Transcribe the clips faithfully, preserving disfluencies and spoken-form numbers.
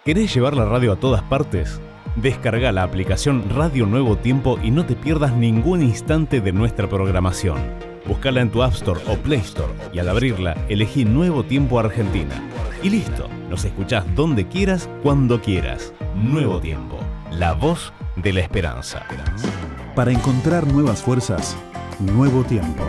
¿Querés llevar la radio a todas partes? Descarga la aplicación Radio Nuevo Tiempo y no te pierdas ningún instante de nuestra programación. Búscala en tu App Store o Play Store y al abrirla, elegí Nuevo Tiempo Argentina. Y listo, nos escuchás donde quieras, cuando quieras. Nuevo Tiempo, la voz de la esperanza. Para encontrar nuevas fuerzas, Nuevo Tiempo.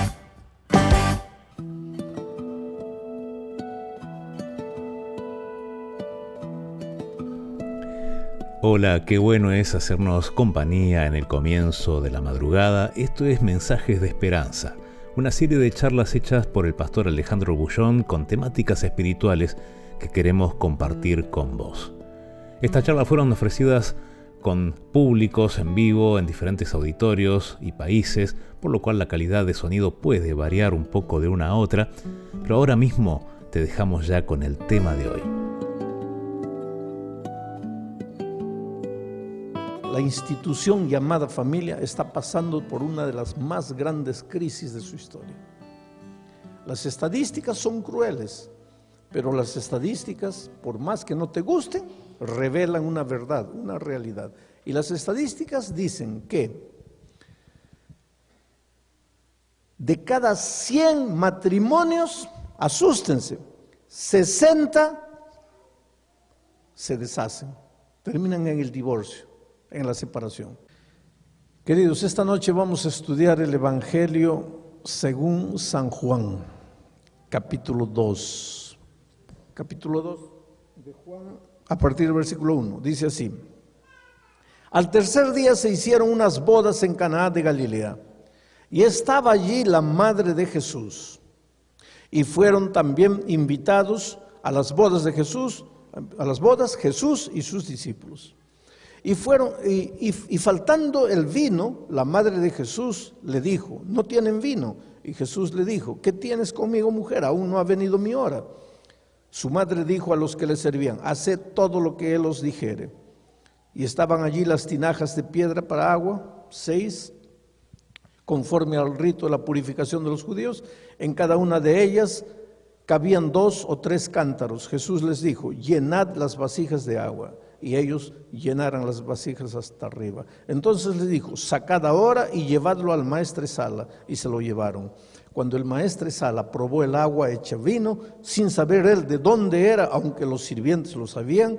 Hola, qué bueno es hacernos compañía en el comienzo de la madrugada. Esto es Mensajes de Esperanza, una serie de charlas hechas por el pastor Alejandro Bullón con temáticas espirituales que queremos compartir con vos. Estas charlas fueron ofrecidas con públicos en vivo en diferentes auditorios y países, por lo cual la calidad de sonido puede variar un poco de una a otra, pero ahora mismo te dejamos ya con el tema de hoy. La institución llamada familia está pasando por una de las más grandes crisis de su historia. Las estadísticas son crueles, pero las estadísticas, por más que no te gusten, revelan una verdad, una realidad. Y las estadísticas dicen que de cada cien matrimonios, asústense, sesenta se deshacen, terminan en el divorcio, en la separación. Queridos, esta noche vamos a estudiar el Evangelio según San Juan, capítulo dos. Capítulo dos de Juan, a partir del versículo uno, dice así: Al tercer día se hicieron unas bodas en Caná de Galilea, y estaba allí la madre de Jesús, y fueron también invitados a las bodas de Jesús, a las bodas Jesús y sus discípulos. Y fueron y, y, y faltando el vino, la madre de Jesús le dijo: no tienen vino. Y Jesús le dijo: ¿qué tienes conmigo, mujer? Aún no ha venido mi hora. Su madre dijo a los que le servían: haced todo lo que él os dijere. Y estaban allí las tinajas de piedra para agua, seis, conforme al rito de la purificación de los judíos. En cada una de ellas cabían dos o tres cántaros. Jesús les dijo: llenad las vasijas de agua. Y ellos llenaron las vasijas hasta arriba. Entonces les dijo: sacad ahora y llevadlo al maestresala. Y se lo llevaron. Cuando el maestresala probó el agua hecha vino, sin saber él de dónde era, aunque los sirvientes lo sabían,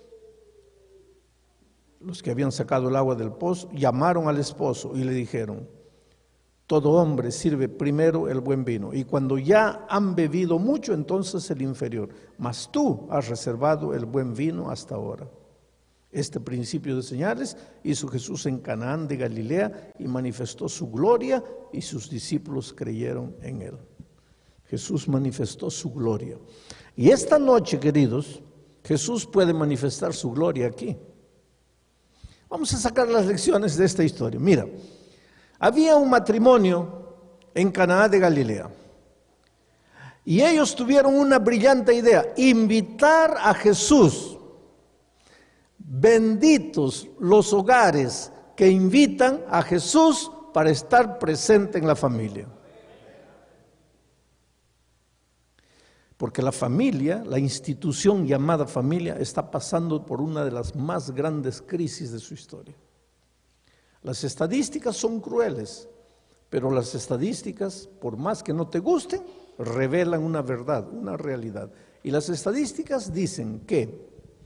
los que habían sacado el agua del pozo, llamaron al esposo y le dijeron: todo hombre sirve primero el buen vino, y cuando ya han bebido mucho, entonces el inferior. Mas tú has reservado el buen vino hasta ahora. Este principio de señales hizo Jesús en Canaán de Galilea y manifestó su gloria, y sus discípulos creyeron en él. Jesús manifestó su gloria. Y esta noche, queridos, Jesús puede manifestar su gloria aquí. Vamos a sacar las lecciones de esta historia. Mira, había un matrimonio en Canaán de Galilea y ellos tuvieron una brillante idea: invitar a Jesús. Benditos los hogares que invitan a Jesús para estar presente en la familia. Porque la familia, la institución llamada familia, está pasando por una de las más grandes crisis de su historia. Las estadísticas son crueles, pero las estadísticas, por más que no te gusten, revelan una verdad, una realidad. Y las estadísticas dicen que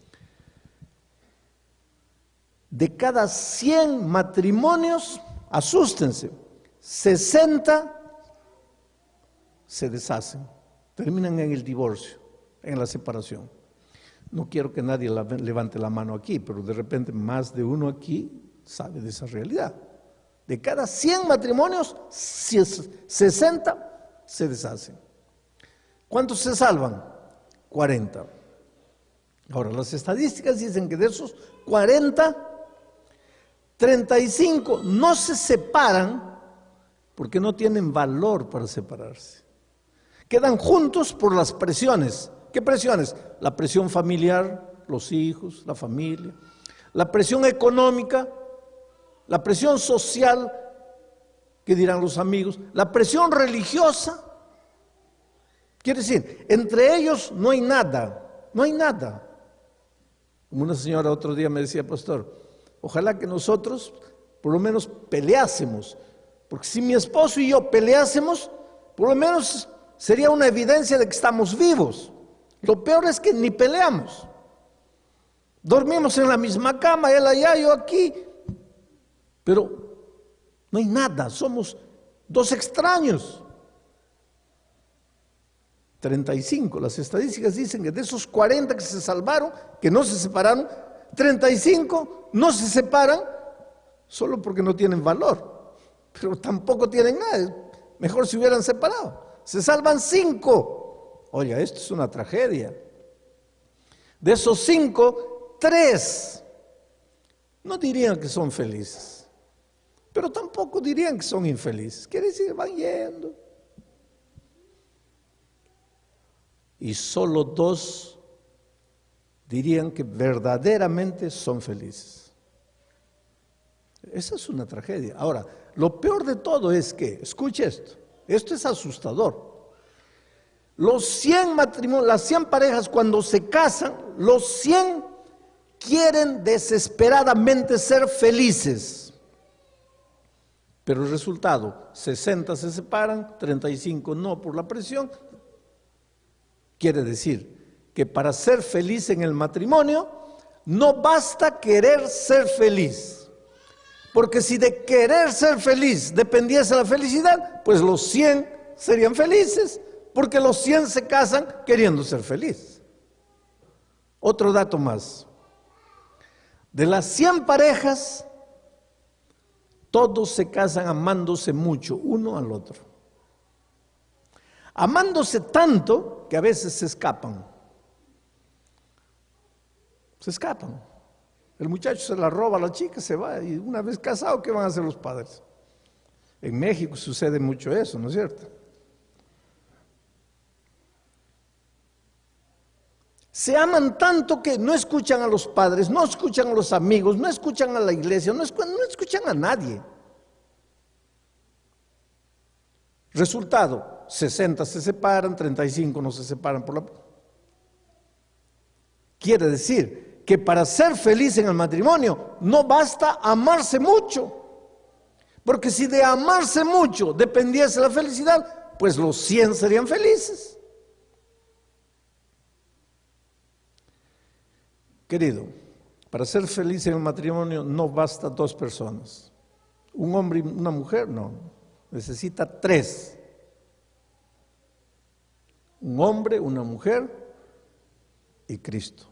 de cada cien matrimonios, asústense, sesenta se deshacen, terminan en el divorcio, en la separación. No quiero que nadie levante la mano aquí, pero de repente más de uno aquí sabe de esa realidad. De cada cien matrimonios, sesenta se deshacen. ¿Cuántos se salvan? cuarenta. Ahora, las estadísticas dicen que de esos cuarenta, treinta y cinco no se separan porque no tienen valor para separarse. Quedan juntos por las presiones. ¿Qué presiones? La presión familiar, los hijos, la familia, la presión económica, la presión social, ¿qué dirán los amigos? La presión religiosa. Quiere decir, entre ellos no hay nada, no hay nada. Como una señora otro día me decía, pastor, ojalá que nosotros por lo menos peleásemos, porque si mi esposo y yo peleásemos, por lo menos sería una evidencia de que estamos vivos. Lo peor es que ni peleamos. Dormimos en la misma cama, él allá, yo aquí, pero no hay nada, somos dos extraños. treinta y cinco, las estadísticas dicen que de esos cuarenta que se salvaron, que no se separaron, treinta y cinco no se separan solo porque no tienen valor, pero tampoco tienen nada, mejor se hubieran separado. Se salvan cinco. Oiga, esto es una tragedia. De esos cinco, tres no dirían que son felices, pero tampoco dirían que son infelices. Quiere decir, van yendo. Y solo dos dirían que verdaderamente son felices. Esa es una tragedia. Ahora, lo peor de todo es que, escuche esto, esto es asustador. Los cien matrimonios, las cien parejas cuando se casan, los cien quieren desesperadamente ser felices. Pero el resultado, sesenta se separan, treinta y cinco no por la presión. Quiere decir que para ser feliz en el matrimonio no basta querer ser feliz, porque si de querer ser feliz dependiese la felicidad, pues los cien serían felices, porque los cien se casan queriendo ser feliz. Otro dato más, de las cien parejas, todos se casan amándose mucho uno al otro. Amándose tanto que a veces se escapan. Se escapan. El muchacho se la roba a la chica, se va, y una vez casado, ¿qué van a hacer los padres? En México sucede mucho eso, ¿no es cierto? Se aman tanto que no escuchan a los padres, no escuchan a los amigos, no escuchan a la iglesia, no escuchan, no escuchan a nadie. Resultado, sesenta se separan, treinta y cinco no se separan por la... Quiere decir que para ser feliz en el matrimonio no basta amarse mucho, porque si de amarse mucho dependiese la felicidad, pues los cien serían felices. Querido, para ser feliz en el matrimonio no basta dos personas, un hombre y una mujer, no, necesita tres. Un hombre, una mujer y Cristo.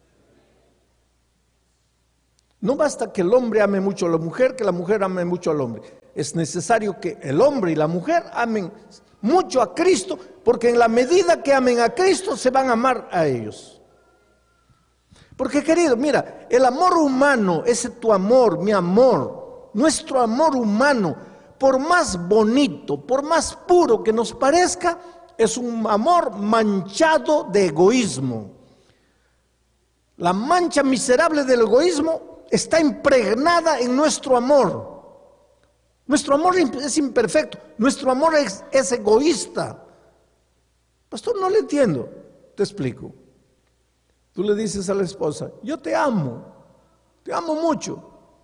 No basta que el hombre ame mucho a la mujer, que la mujer ame mucho al hombre. Es necesario que el hombre y la mujer amen mucho a Cristo, porque en la medida que amen a Cristo se van a amar a ellos. Porque, querido, mira, el amor humano, ese tu amor, mi amor, nuestro amor humano, por más bonito, por más puro que nos parezca, es un amor manchado de egoísmo. La mancha miserable del egoísmo está impregnada en nuestro amor. Nuestro amor es imperfecto, nuestro amor es, es egoísta. Pastor, no le entiendo. Te explico. Tú le dices a la esposa, yo te amo, te amo mucho.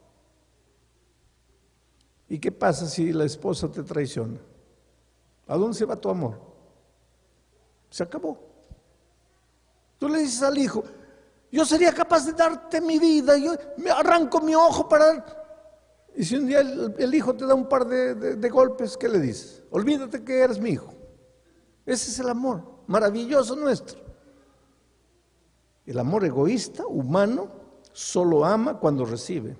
¿Y qué pasa si la esposa te traiciona? ¿A dónde se va tu amor? Se acabó. Tú le dices al hijo, yo sería capaz de darte mi vida, yo me arranco mi ojo para... Y si un día el, el hijo te da un par de, de, de golpes, ¿qué le dices? Olvídate que eres mi hijo. Ese es el amor maravilloso nuestro. El amor egoísta, humano, solo ama cuando recibe.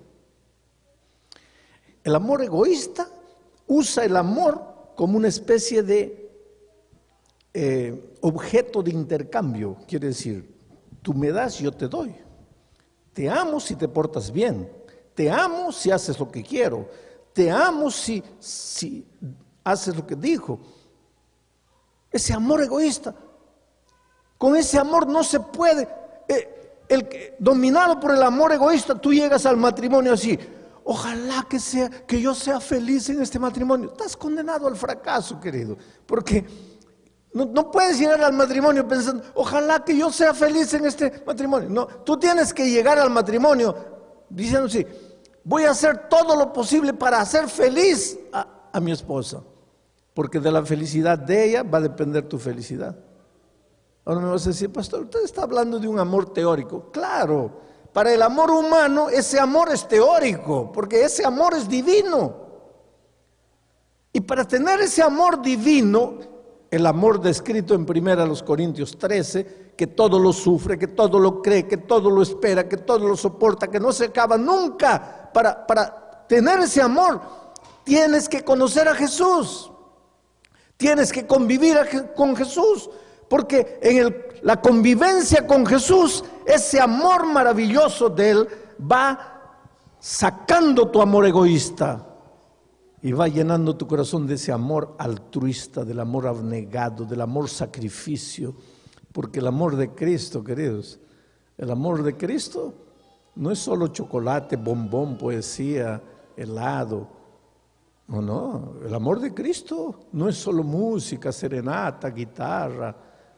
El amor egoísta usa el amor como una especie de eh, objeto de intercambio. Quiere decir, tú me das, yo te doy. Te amo si te portas bien. Te amo si haces lo que quiero. Te amo si, si haces lo que dijo. Ese amor egoísta, con ese amor no se puede. Eh, el, dominado por el amor egoísta, tú llegas al matrimonio así. Ojalá que, sea, que yo sea feliz en este matrimonio. Estás condenado al fracaso, querido, porque No, no puedes llegar al matrimonio pensando, ojalá que yo sea feliz en este matrimonio. No, tú tienes que llegar al matrimonio diciendo, sí, voy a hacer todo lo posible para hacer feliz a, a mi esposa, porque de la felicidad de ella va a depender tu felicidad. Ahora me vas a decir, pastor, usted está hablando de un amor teórico. Claro, para el amor humano ese amor es teórico, porque ese amor es divino. Y para tener ese amor divino, el amor descrito en primera Corintios trece, que todo lo sufre, que todo lo cree, que todo lo espera, que todo lo soporta, que no se acaba nunca. Para, para tener ese amor, tienes que conocer a Jesús. Tienes que convivir a, con Jesús. Porque en el, la convivencia con Jesús, ese amor maravilloso de Él va sacando tu amor egoísta y va llenando tu corazón de ese amor altruista, del amor abnegado, del amor sacrificio. Porque el amor de Cristo, queridos, el amor de Cristo no es solo chocolate, bombón, poesía, helado. No, no, el amor de Cristo no es solo música, serenata, guitarra.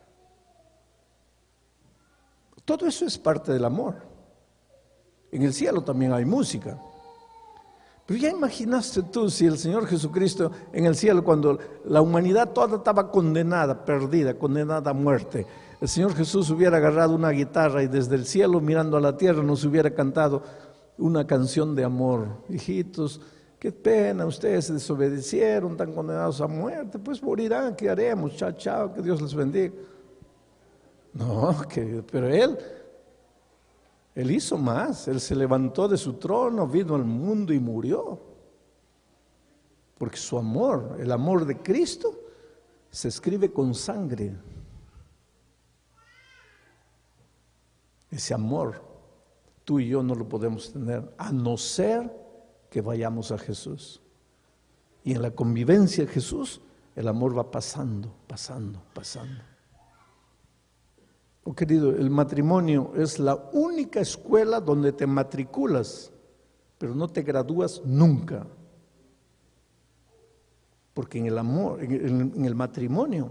Todo eso es parte del amor. En el cielo también hay música. Pero ya imaginaste tú si el Señor Jesucristo en el cielo, cuando la humanidad toda estaba condenada, perdida, condenada a muerte, el Señor Jesús hubiera agarrado una guitarra y desde el cielo mirando a la tierra nos hubiera cantado una canción de amor. Hijitos, qué pena, ustedes se desobedecieron, están condenados a muerte, pues morirán, ¿qué haremos? Chao, chao, que Dios les bendiga. No, que, pero Él, Él hizo más. Él se levantó de su trono, vino al mundo y murió. Porque su amor, el amor de Cristo, se escribe con sangre. Ese amor, tú y yo no lo podemos tener, a no ser que vayamos a Jesús. Y en la convivencia de Jesús, el amor va pasando, pasando, pasando. Oh, querido, el matrimonio es la única escuela donde te matriculas, pero no te gradúas nunca. Porque en el amor, en el, en el matrimonio,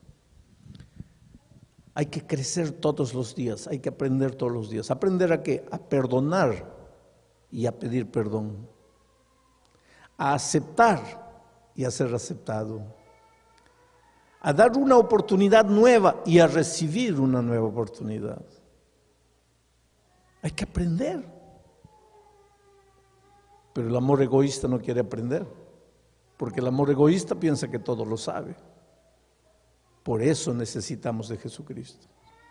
hay que crecer todos los días, hay que aprender todos los días. ¿Aprender a qué? A perdonar y a pedir perdón. A aceptar y a ser aceptado. A dar una oportunidad nueva y a recibir una nueva oportunidad. Hay que aprender. Pero el amor egoísta no quiere aprender, porque el amor egoísta piensa que todo lo sabe. Por eso necesitamos de Jesucristo.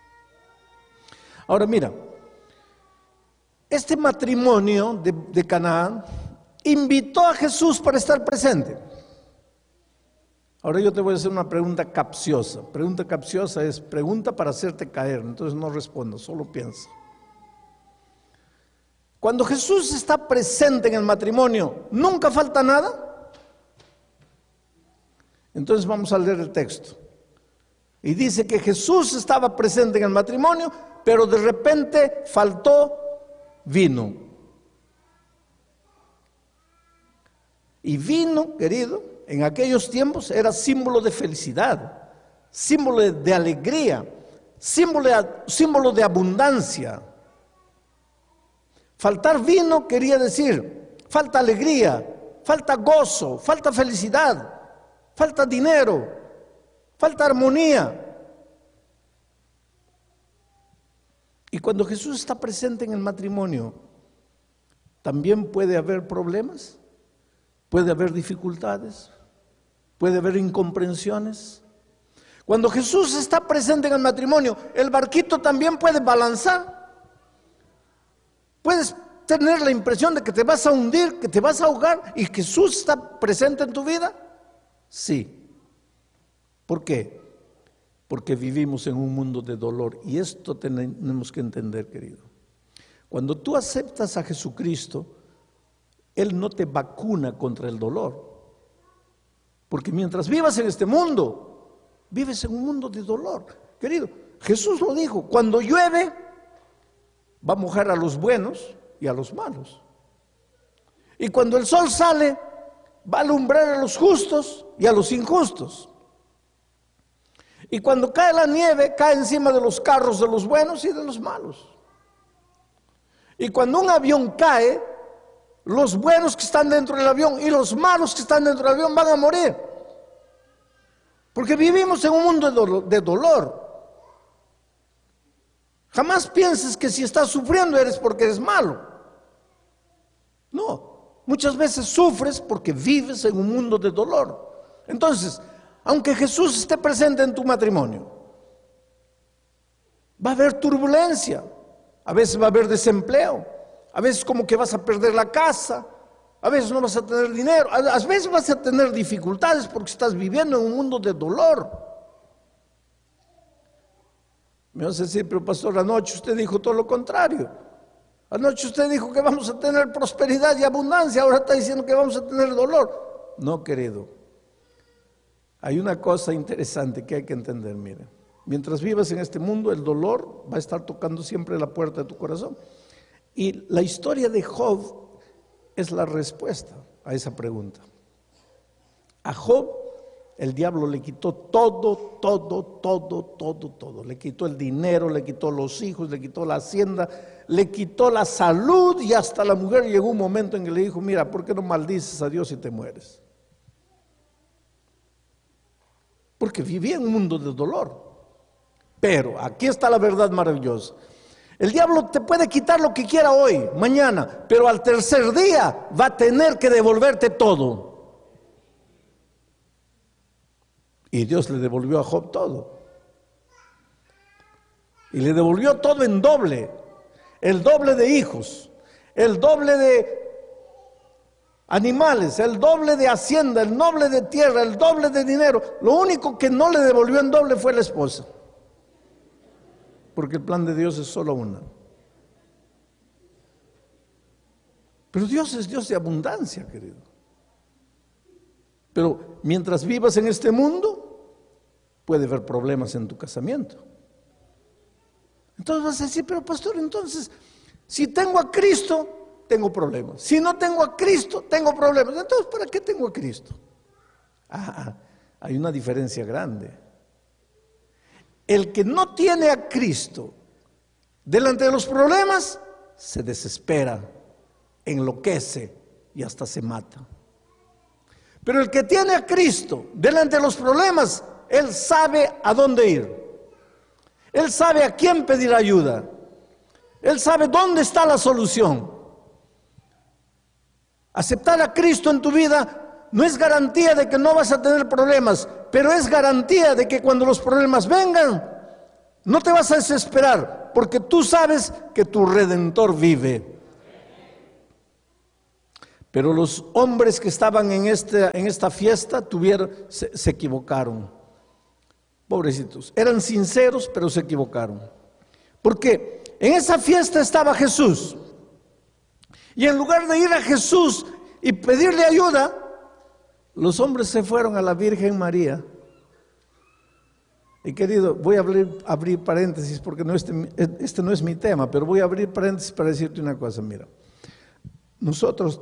Ahora mira, este matrimonio de, de Canaán invitó a Jesús para estar presente. Ahora yo te voy a hacer una pregunta capciosa. Pregunta capciosa es pregunta para hacerte caer, entonces no respondas, solo piensa. Cuando Jesús está presente en el matrimonio, ¿nunca falta nada? Entonces vamos a leer el texto. Y dice que Jesús estaba presente en el matrimonio, pero de repente faltó vino. Y vino, querido, en aquellos tiempos era símbolo de felicidad, símbolo de, de alegría, símbolo de, símbolo de abundancia. Faltar vino quería decir, falta alegría, falta gozo, falta felicidad, falta dinero, falta armonía. Y cuando Jesús está presente en el matrimonio, también puede haber problemas, puede haber dificultades, puede haber incomprensiones. Cuando Jesús está presente en el matrimonio, el barquito también puede balanzar. Puedes tener la impresión de que te vas a hundir, que te vas a ahogar, y Jesús está presente en tu vida. Sí. ¿Por qué? Porque vivimos en un mundo de dolor, y esto tenemos que entender, querido. Cuando tú aceptas a Jesucristo, Él no te vacuna contra el dolor. Porque mientras vivas en este mundo, vives en un mundo de dolor. Querido, Jesús lo dijo, cuando llueve, va a mojar a los buenos y a los malos. Y cuando el sol sale, va a alumbrar a los justos y a los injustos. Y cuando cae la nieve, cae encima de los carros de los buenos y de los malos. Y cuando un avión cae, los buenos que están dentro del avión y los malos que están dentro del avión van a morir. Porque vivimos en un mundo de dolor. De dolor. Jamás pienses que si estás sufriendo eres porque eres malo. No, muchas veces sufres porque vives en un mundo de dolor. Entonces, aunque Jesús esté presente en tu matrimonio, va a haber turbulencia, a veces va a haber desempleo, a veces como que vas a perder la casa, a veces no vas a tener dinero, a veces vas a tener dificultades porque estás viviendo en un mundo de dolor. Me vas a decir, pero pastor, anoche usted dijo todo lo contrario. Anoche usted dijo que vamos a tener prosperidad y abundancia, ahora está diciendo que vamos a tener dolor. No, querido. Hay una cosa interesante que hay que entender, mire. Mientras vivas en este mundo, el dolor va a estar tocando siempre la puerta de tu corazón. Y la historia de Job es la respuesta a esa pregunta. A Job, el diablo le quitó todo, todo, todo, todo, todo. Le quitó el dinero, le quitó los hijos, le quitó la hacienda, le quitó la salud y hasta la mujer llegó un momento en que le dijo, mira, ¿por qué no maldices a Dios y te mueres? Porque vivía en un mundo de dolor. Pero aquí está la verdad maravillosa. El diablo te puede quitar lo que quiera hoy, mañana, pero al tercer día va a tener que devolverte todo. Y Dios le devolvió a Job todo. Y le devolvió todo en doble. El doble de hijos, el doble de animales, el doble de hacienda, el doble de tierra, el doble de dinero. Lo único que no le devolvió en doble fue la esposa. Porque el plan de Dios es solo una. Pero Dios es Dios de abundancia, querido. Pero mientras vivas en este mundo, puede haber problemas en tu casamiento. Entonces vas a decir, pero pastor, entonces, si tengo a Cristo, tengo problemas. Si no tengo a Cristo, tengo problemas. Entonces, ¿para qué tengo a Cristo? Ah, hay una diferencia grande. El que no tiene a Cristo delante de los problemas, se desespera, enloquece y hasta se mata. Pero el que tiene a Cristo delante de los problemas, él sabe a dónde ir. Él sabe a quién pedir ayuda. Él sabe dónde está la solución. Aceptar a Cristo en tu vida no es garantía de que no vas a tener problemas, pero es garantía de que cuando los problemas vengan, no te vas a desesperar, porque tú sabes que tu Redentor vive. Pero los hombres que estaban en, este, en esta fiesta tuvieron, se, se equivocaron. Pobrecitos, eran sinceros, pero se equivocaron. Porque en esa fiesta estaba Jesús. Y en lugar de ir a Jesús y pedirle ayuda, los hombres se fueron a la Virgen María. Y querido, voy a abrir, abrir paréntesis porque no este, este no es mi tema, pero voy a abrir paréntesis para decirte una cosa. Mira, nosotros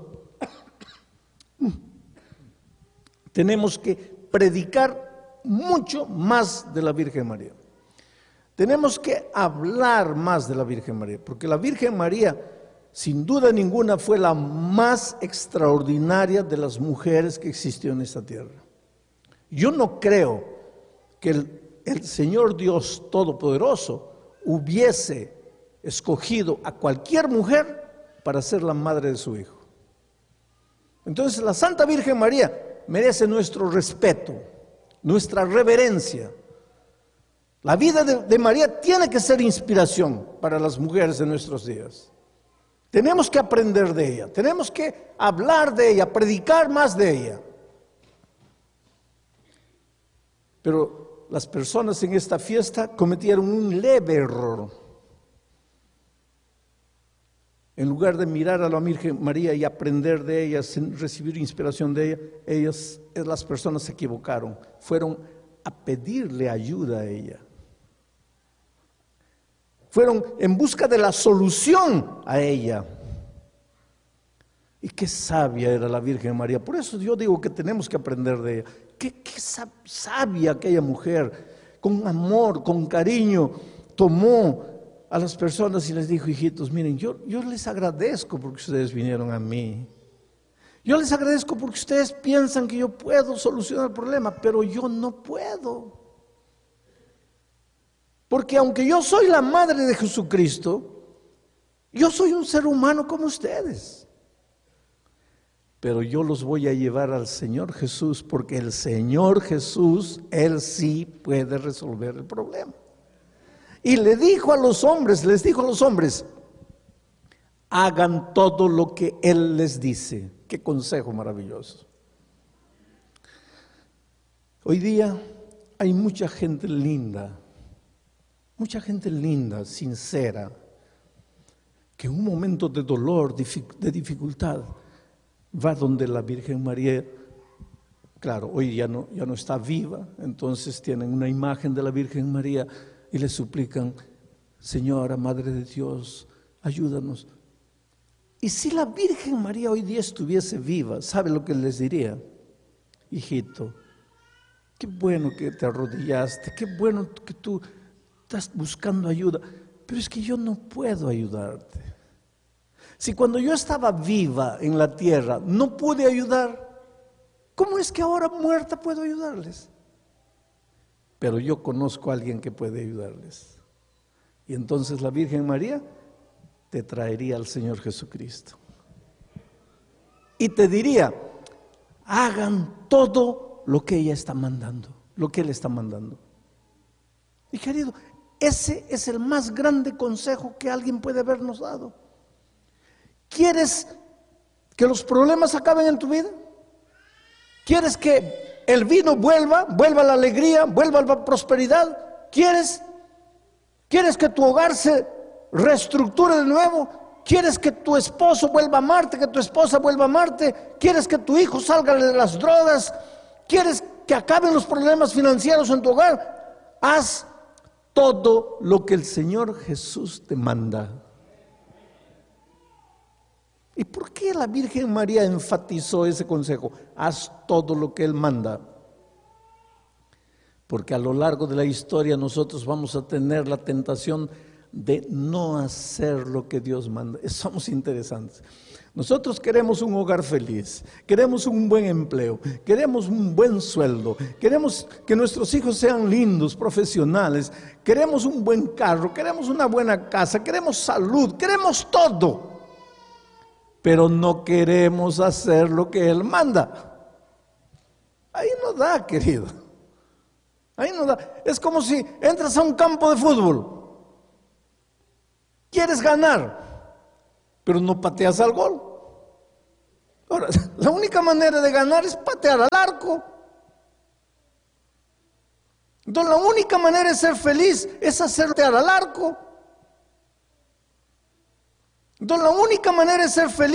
tenemos que predicar mucho más de la Virgen María. Tenemos que hablar más de la Virgen María, porque la Virgen María, sin duda ninguna, fue la más extraordinaria de las mujeres que existió en esta tierra. Yo no creo que el, el Señor Dios Todopoderoso hubiese escogido a cualquier mujer para ser la madre de su hijo. Entonces la Santa Virgen María merece nuestro respeto, nuestra reverencia. La vida de, de María tiene que ser inspiración para las mujeres de nuestros días. Tenemos que aprender de ella, tenemos que hablar de ella, predicar más de ella. Pero las personas en esta fiesta cometieron un leve error. En lugar de mirar a la Virgen María y aprender de ella, recibir inspiración de ella, ellas, las personas se equivocaron. Fueron a pedirle ayuda a ella. Fueron en busca de la solución a ella. Y qué sabia era la Virgen María. Por eso yo digo que tenemos que aprender de ella. Qué, qué sabia aquella mujer. con amor, con cariño, tomó a las personas y les dijo: hijitos, miren, yo, yo les agradezco porque ustedes vinieron a mí. Yo les agradezco porque ustedes piensan que yo puedo solucionar el problema, pero yo no puedo. Porque aunque yo soy la madre de Jesucristo, yo soy un ser humano como ustedes. Pero yo los voy a llevar al Señor Jesús, porque el Señor Jesús, Él sí puede resolver el problema. Y le dijo a los hombres, les dijo a los hombres: hagan todo lo que Él les dice. Qué consejo maravilloso. Hoy día hay mucha gente linda, mucha gente linda, sincera, que en un momento de dolor, de dificultad, va donde la Virgen María. Claro, hoy ya no, ya no está viva, entonces tienen una imagen de la Virgen María y le suplican: Señora, Madre de Dios, ayúdanos. Y si la Virgen María hoy día estuviese viva, ¿sabe lo que les diría? Hijito, qué bueno que te arrodillaste, qué bueno que tú estás buscando ayuda, pero es que yo no puedo ayudarte. Si cuando yo estaba viva en la tierra no pude ayudar, ¿cómo es que ahora muerta puedo ayudarles? Pero yo conozco a alguien que puede ayudarles. Y entonces la Virgen María te traería al Señor Jesucristo. Y te diría: hagan todo lo que ella está mandando, lo que Él está mandando. Y querido, ese es el más grande consejo que alguien puede habernos dado. ¿Quieres que los problemas acaben en tu vida? ¿Quieres que el vino vuelva, vuelva la alegría, vuelva la prosperidad? ¿Quieres, quieres que tu hogar se reestructure de nuevo? ¿Quieres que tu esposo vuelva a amarte, que tu esposa vuelva a amarte? ¿Quieres que tu hijo salga de las drogas? ¿Quieres que acaben los problemas financieros en tu hogar? Haz todo lo que el Señor Jesús te manda. ¿Y por qué la Virgen María enfatizó ese consejo? Haz todo lo que Él manda. Porque a lo largo de la historia nosotros vamos a tener la tentación de no hacer lo que Dios manda. Somos interesantes. Nosotros queremos un hogar feliz, queremos un buen empleo, queremos un buen sueldo, queremos que nuestros hijos sean lindos, profesionales, queremos un buen carro, queremos una buena casa, queremos salud, queremos todo. Pero no queremos hacer lo que Él manda. Ahí no da, querido. Ahí no da. Es como si entras a un campo de fútbol. Quieres ganar, pero no pateas al gol. Ahora, la única manera de ganar es patear al arco. Entonces, la única manera de ser feliz es hacer patear al arco. Entonces, la única manera de ser feliz